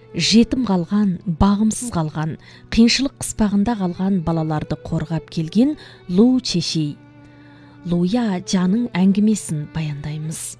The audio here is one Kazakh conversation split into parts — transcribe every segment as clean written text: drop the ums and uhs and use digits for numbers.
жетім қалған, бағымсыз қалған, қиыншылық қыспағында қалған балаларды қорғап келген Лу Чешей, Луя Джаның әңгімесін баяндаймыз.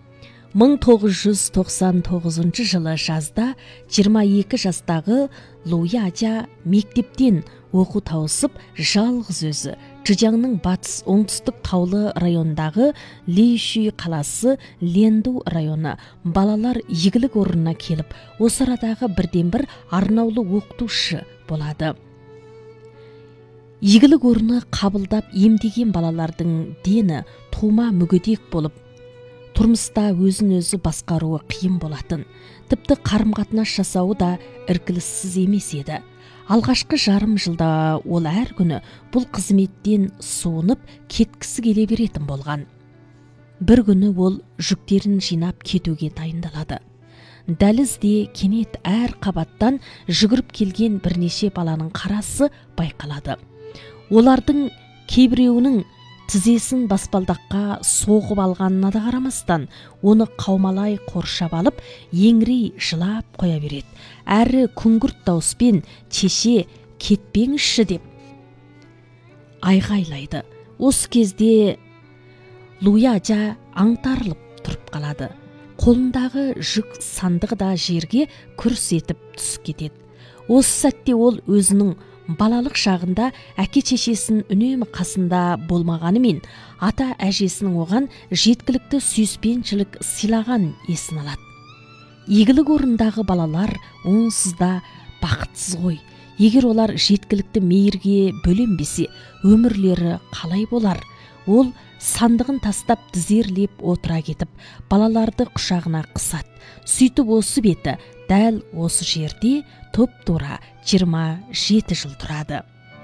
1999 жылы жазда 22 жастағы Луя Джа мектептен оқу тауысып, жалғыз өзі Чжанның батыс оңтүстік таулы райондағы Лишүй қаласы Ленду районы балалар игілік орнына келіп, осы арадағы бірден-бір арнаулы оқытушы болады. Игілік орны қабылдап емдеген балалардың дені тума мүгедек болып, тұрмыста өзін-өзі басқаруы қиын болатын. Тіпті қарым-қатынас жасауы да іркіліссіз емес еді. Алғашқы жарым жылда ол әр күні бұл қызметтен суынып кеткісі келе беретін болған. Бір күні ол жүктерін жинап кетуге дайындалады. Дәлізде кенет әр қабаттан жүгіріп келген бірнеше баланың қарасы байқалады. Олардың кейбіреуінің тізесін баспалдаққа соғып алғанына да қарамастан, оны қаумалай қоршап алып, еңірей жылап қоя береді. Әрі күңгірт дауыспен «Чеше, кетпеңізші» деп айғайлайды. Осы кезде Луя Джа аңтарылып тұрып қалады. Қолындағы жүк сандығы да жерге күрс етіп түсіп кетеді. Осы сәтте ол өзінің балалық шағында әке-шешесін үнемі қасында болмағанымен, ата әжесінің оған жеткілікті сүйіспеншілік сыйлаған есін алады. Игілік орындағы балалар онсыз да бақытсыз ғой. Егер олар жеткілікті мейірге бөленбесе, өмірлері қалай болар? Ол сандығын тастап тізерлеп отыра кетіп, балаларды құшағына қысады. Сөйтіп осы беті дәл осы жерде тұп-тура 27 жыл тұрады.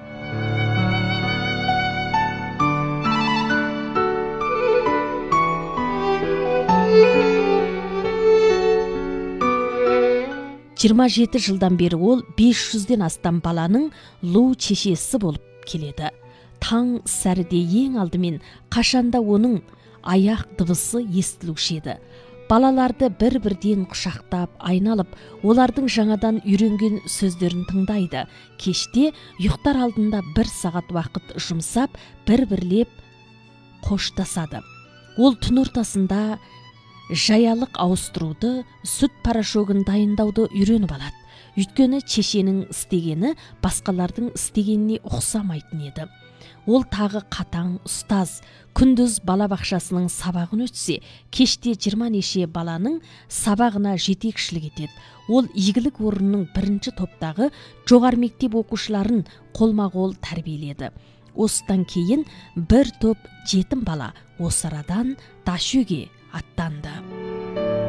Жиырма жеті жылдан бері ол 500-ден астам баланың Лу Чешесі болып келеді. Таң сәріде ең алдымен қашанда оның аяқ дыбысы естілуші еді. Балаларды бір-бірден құшақтап, айналып, олардың жаңадан үйренген сөздерін тыңдайды. Кеште ұйықтар алдында 1 сағат уақыт жұмсап, бір-бірлеп қоштасады. Ол түн ортасында жаялық ауыстыруды, сүт порошогын дайындауды үйреніп алады. Өйткені Чешенің істегені басқалардың істегеніне ұқсамайтын еді. Ол тағы қатаң ұстаз, күндіз балабақшасының сабағын өтсе, кеште 20 неше баланың сабағына жетекшілік етеді. Ол игілік орнының бірінші топтағы жоғары мектеп оқушыларын қолма-қол тәрбиеледі. Осыдан кейін бір топ жетім бала осы арадан Дашөге аттанды.